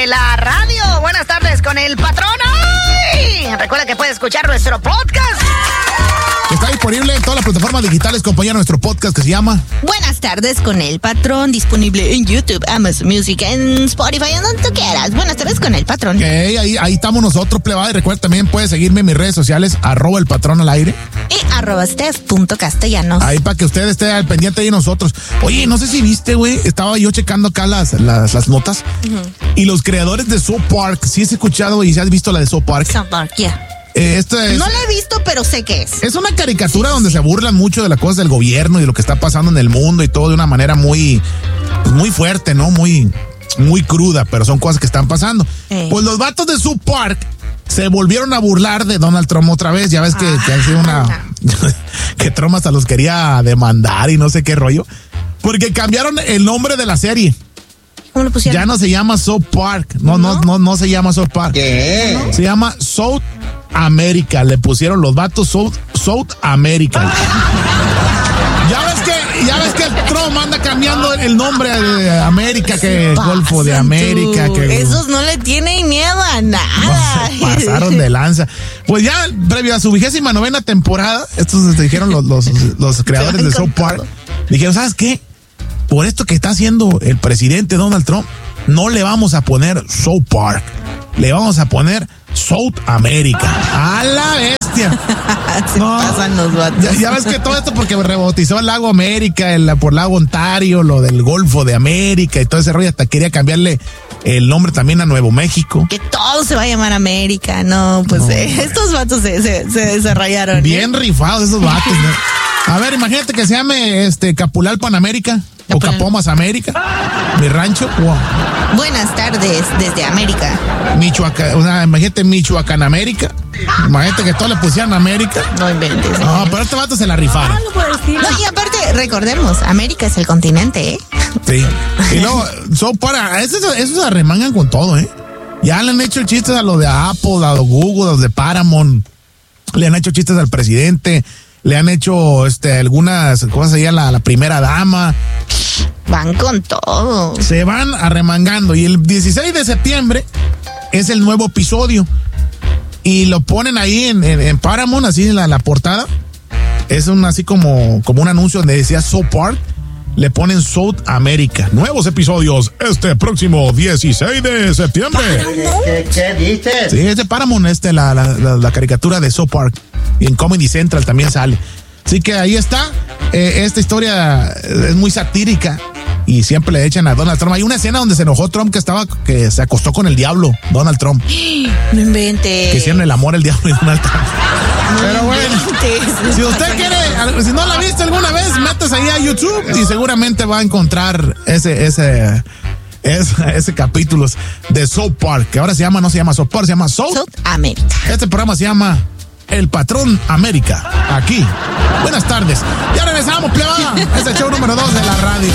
de la radio. Buenas tardes con el patrón. ¡Ay! Recuerda que puedes escuchar nuestro podcast. Está disponible en todas las plataformas digitales, compañía, nuestro podcast que se llama Buenas tardes con el patrón, disponible en YouTube, Amazon Music, en Spotify, en donde tú quieras. Buenas tardes con el patrón. Ahí estamos nosotros, plebada. Y recuerda, también puedes seguirme en mis redes sociales, @elpatrón_al_aire. Y @steph.castellanos. Ahí para que usted esté al pendiente de nosotros. Oye, no sé si viste, güey, estaba yo checando acá las notas. Y los creadores de South Park, ¿sí has escuchado y si has visto la de South Park? South Park, yeah. No la he visto, pero sé qué es. Es una caricatura donde se burlan mucho de las cosas del gobierno y de lo que está pasando en el mundo y todo de una manera muy fuerte, ¿no? Muy cruda, pero son cosas que están pasando. Pues los vatos de South Park se volvieron a burlar de Donald Trump otra vez. Ya ves que ha sido que Trump hasta los quería demandar y no sé qué rollo. Porque cambiaron el nombre de la serie. ¿Cómo lo pusieron? Ya no se llama South Park. No se llama South Park. ¿Qué? ¿No? Se llama South America. Le pusieron los vatos South America. Ya ves que el Trump anda cambiando el nombre de América, que Golfo de América. Que esos no le tienen miedo a nada. Se pasaron de lanza. Pues ya, previo a su 29ª temporada, estos dijeron los creadores de South Park, dijeron, ¿sabes qué? Por esto que está haciendo el presidente Donald Trump, no le vamos a poner South Park, le vamos a poner South America. ¡A la bestia! Se pasan los vatos. Ya ves que todo esto porque rebautizó el lago América, por lago Ontario, lo del Golfo de América y todo ese rollo, hasta quería cambiarle el nombre también a Nuevo México. Que todo se va a llamar América, no, pues estos vatos se rayaron. Bien rifados esos vatos, ¿no? A ver, imagínate que se llame Capulal Panamérica o Capomas América, mi rancho. Wow. Buenas tardes desde América. Michoacán, imagínate Michoacán América. Imagínate que todos le pusieran América. No inventes. No, pero este vato se la rifaron. No, y aparte, recordemos, América es el continente, ¿eh? Sí. Y luego, esos se arremangan con todo, ¿eh? Ya le han hecho chistes a los de Apple, a los Google, a los de Paramount. Le han hecho chistes al presidente. Le han hecho algunas cosas ahí a la primera dama. Van con todo. Se van arremangando. Y el 16 de septiembre es el nuevo episodio. Y lo ponen ahí en Paramount, así en la portada. Es así como un anuncio donde decía South Park. Le ponen South America. Nuevos episodios este próximo 16 de septiembre. ¿Qué dices? Sí, es de Paramount, la caricatura de South Park. Y en Comedy Central también sale. Así que ahí está. Esta historia es muy satírica. Y siempre le echan a Donald Trump. Hay una escena donde se enojó Trump que se acostó con el diablo, Donald Trump. No inventes. Que hicieron el amor el diablo y Donald Trump. Pero bueno, si usted quiere, si no la viste alguna vez, métase ahí a YouTube y seguramente va a encontrar ese capítulo de South Park, que ahora no se llama South Park, se llama South America. Este programa se llama El Patrón América, aquí. Buenas tardes. Ya regresamos, plebada. Es el show número 2 de la radio.